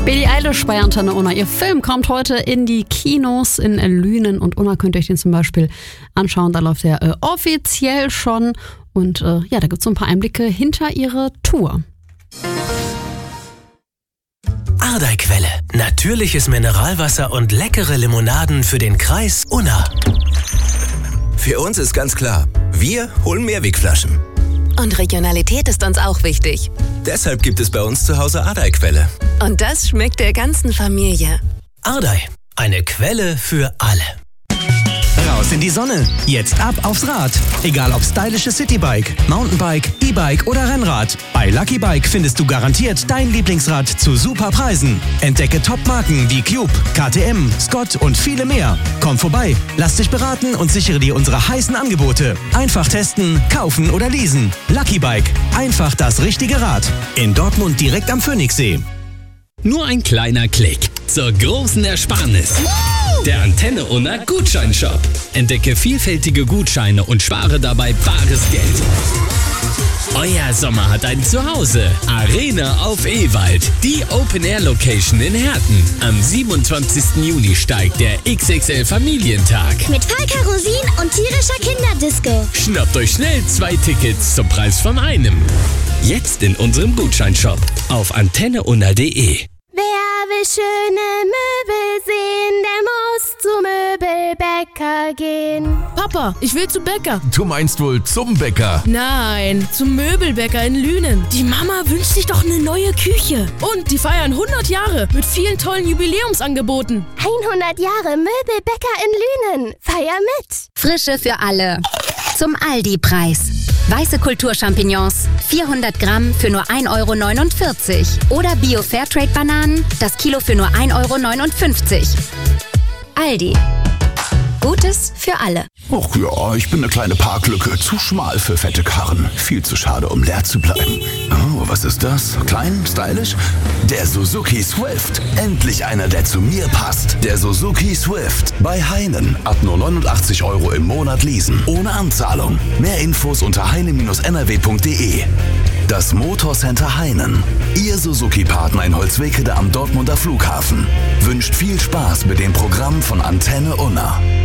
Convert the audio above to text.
Billie Eilish bei Antenne Unna. Ihr Film kommt heute in die Kinos in Lünen und Unna könnt ihr euch den zum Beispiel anschauen. Da läuft er offiziell schon und da gibt es so ein paar Einblicke hinter ihre Tour. Ardei-Quelle. Natürliches Mineralwasser und leckere Limonaden für den Kreis Unna. Für uns ist ganz klar, wir holen Mehrwegflaschen. Und Regionalität ist uns auch wichtig. Deshalb gibt es bei uns zu Hause Ardei-Quelle. Und das schmeckt der ganzen Familie. Ardei, eine Quelle für alle. Raus in die Sonne. Jetzt ab aufs Rad. Egal ob stylisches Citybike, Mountainbike, E-Bike oder Rennrad. Bei Lucky Bike findest du garantiert dein Lieblingsrad zu super Preisen. Entdecke Top-Marken wie Cube, KTM, Scott und viele mehr. Komm vorbei, lass dich beraten und sichere dir unsere heißen Angebote. Einfach testen, kaufen oder leasen. Lucky Bike. Einfach das richtige Rad. In Dortmund direkt am Phoenixsee. Nur ein kleiner Klick zur großen Ersparnis. Der Antenne Unna Gutscheinshop. Entdecke vielfältige Gutscheine und spare dabei bares Geld. Euer Sommer hat ein Zuhause. Arena auf Ewald. Die Open-Air-Location in Herten. Am 27. Juni steigt der XXL Familientag. Mit Falka Rosin und tierischer Kinderdisco. Schnappt euch schnell 2 Tickets zum Preis von einem. Jetzt in unserem Gutscheinshop auf antenneunna.de. Wer will schöne Möbel sehen, der muss zu Möbelbäcker gehen. Papa, ich will zu Bäcker. Du meinst wohl zum Bäcker? Nein, zum Möbelbäcker in Lünen. Die Mama wünscht sich doch eine neue Küche. Und die feiern 100 Jahre mit vielen tollen Jubiläumsangeboten. 100 Jahre Möbelbäcker in Lünen. Feier mit. Frische für alle. Zum Aldi-Preis. Weiße Kulturchampignons, 400 Gramm für nur 1,49 €. Oder Bio-Fairtrade-Bananen, das Kilo für nur 1,59 €. Aldi. Gutes für alle. Och ja, ich bin eine kleine Parklücke. Zu schmal für fette Karren. Viel zu schade, um leer zu bleiben. Oh, was ist das? Klein, stylisch? Der Suzuki Swift. Endlich einer, der zu mir passt. Der Suzuki Swift. Bei Heinen. Ab nur 89 € im Monat leasen. Ohne Anzahlung. Mehr Infos unter heine-nrw.de. Das Motorcenter Heinen. Ihr Suzuki-Partner in Holzwickede am Dortmunder Flughafen. Wünscht viel Spaß mit dem Programm von Antenne Unna.